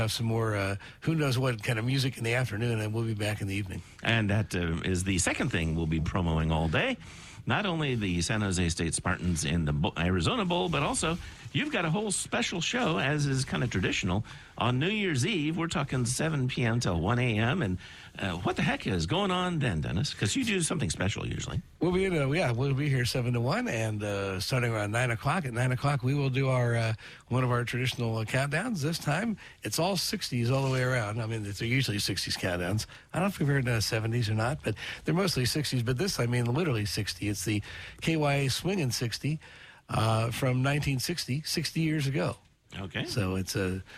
have some more who knows what kind of music in the afternoon, and we'll be back in the evening. And that is the second thing we'll be promoting all day. Not only the San Jose State Spartans in the Arizona Bowl, but also you've got a whole special show, as is kind of traditional, on New Year's Eve. We're talking 7 p.m. till 1 a.m. And what the heck is going on then, Dennis? Because you do something special usually. We'll be we'll be here 7 to 1, and starting around 9 o'clock. At 9 o'clock, we will do our one of our traditional countdowns. This time, it's all 60s all the way around. I mean, they're usually 60s countdowns. I don't know if we've heard 70s or not, but they're mostly 60s. But this, I mean, literally 60. It's the KYA Swingin' 60 from 1960, 60 years ago. Okay. So it's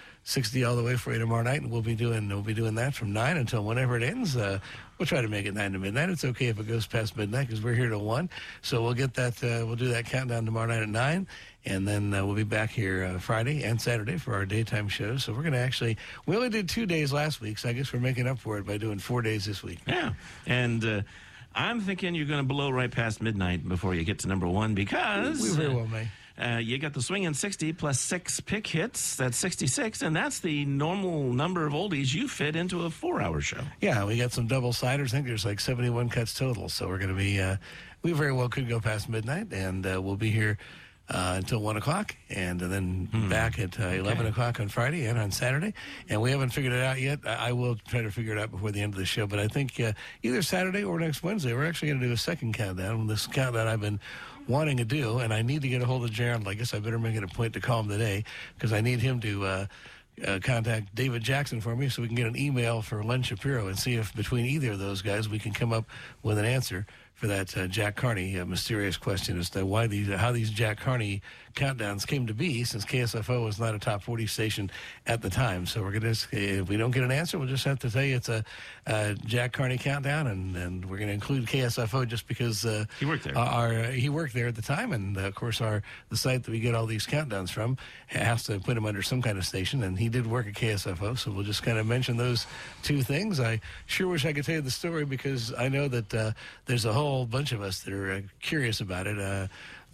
60 all the way for you tomorrow night, and we'll be doing that from 9 until whenever it ends. We'll try to make it 9 to midnight. It's okay if it goes past midnight because we're here till 1. So we'll get that. We'll do that countdown tomorrow night at 9, and then we'll be back here Friday and Saturday for our daytime shows. So we're going to we only did 2 days last week, so I guess we're making up for it by doing 4 days this week. Yeah, and I'm thinking you're going to blow right past midnight before you get to number 1 because we very well may. You got the Swingin' 60 plus 6 pick hits. That's 66, and that's the normal number of oldies you fit into a 4-hour show. Yeah, we got some double-siders. I think there's like 71 cuts total. So we're going to be, we very well could go past midnight, and we'll be here until 1 o'clock, and then back at 11 o'clock on Friday and on Saturday. And we haven't figured it out yet. I will try to figure it out before the end of the show. But I think either Saturday or next Wednesday, we're actually going to do a second countdown. This countdown I've been wanting to do, and I need to get a hold of Jaron. I guess I better make it a point to call him today because I need him to contact David Jackson for me so we can get an email for Len Shapiro and see if between either of those guys we can come up with an answer for that Jack Carney mysterious question as to how these Jack Carney countdowns came to be, since KSFO was not a top 40 station at the time. So we're going to, if we don't get an answer, we'll just have to tell you it's a Jack Carney countdown, and we're going to include KSFO just because he worked there. He worked there at the time, and of course the site that we get all these countdowns from has to put him under some kind of station, and he did work at KSFO. So we'll just kind of mention those two things. I sure wish I could tell you the story because I know that there's a whole bunch of us that are curious about it.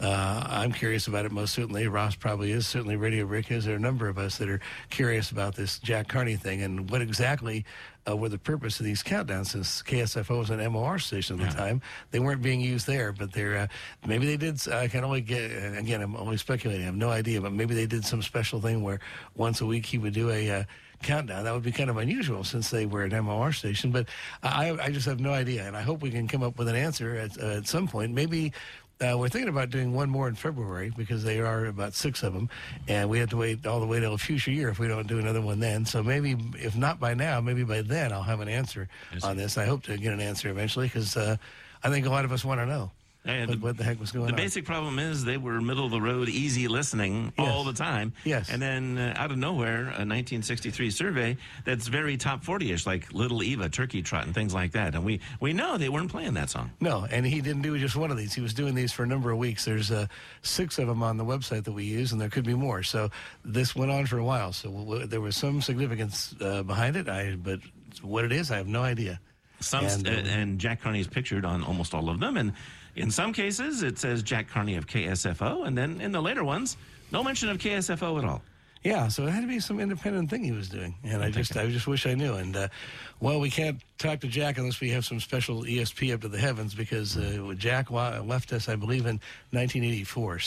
I'm curious about it most certainly. Ross probably is. Certainly Radio Rick is. There are a number of us that are curious about this Jack Carney thing and what exactly were the purpose of these countdowns, since KSFO was an MOR station at the time. They weren't being used there, but they're maybe they did. I can only get, again, I'm only speculating. I have no idea, but maybe they did some special thing where once a week he would do a countdown. That would be kind of unusual since they were an MOR station, but I just have no idea, and I hope we can come up with an answer at some point. Maybe we're thinking about doing one more in February because there are about 6 of them, and we have to wait all the way till a future year if we don't do another one then. So maybe, if not by now, maybe by then I'll have an answer on this. I hope to get an answer eventually because I think a lot of us want to know. What the heck was going on? The basic problem is they were middle-of-the-road, easy listening all the time. Yes. And then out of nowhere, a 1963 survey that's very top 40-ish, like Little Eva, Turkey Trot, and things like that. And we know they weren't playing that song. No, and he didn't do just one of these. He was doing these for a number of weeks. There's 6 of them on the website that we use, and there could be more. So this went on for a while. So there was some significance behind it, but what it is, I have no idea. And Jack Carney is pictured on almost all of them, and in some cases it says Jack Carney of KSFO, and then in the later ones, no mention of KSFO at all. Yeah, so it had to be some independent thing he was doing, and I just wish I knew. And we can't talk to Jack unless we have some special ESP up to the heavens because Jack left us, I believe, in 1984.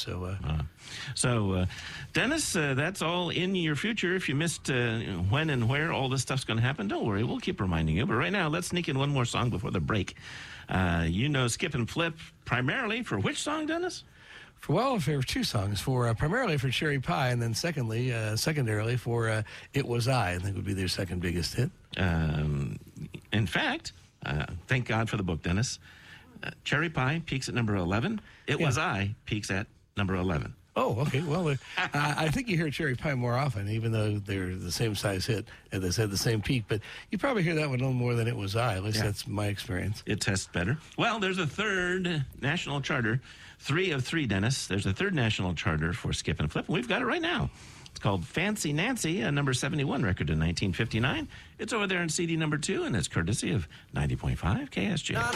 So, Dennis, that's all in your future. If you missed when and where all this stuff's going to happen, don't worry, we'll keep reminding you. But right now, let's sneak in one more song before the break. Skip and Flip primarily for which song, Dennis? For 2 songs, primarily for Cherry Pie, and then secondarily for It Was I think would be their second biggest hit. In fact, thank God for the book, Dennis. Cherry Pie peaks at number 11. It Was I peaks at number 11. Oh, okay. Well, I think you hear Cherry Pie more often, even though they're the same size hit and they said the same peak. But you probably hear that one a little more than It Was I. At least that's my experience. It tests better. Well, there's a third national charter. 3 of 3, Dennis. There's a third national charter for Skip and Flip, and we've got it right now. It's called Fancy Nancy, a number 71 record in 1959. It's over there in CD number 2, and it's courtesy of 90.5 KSJ.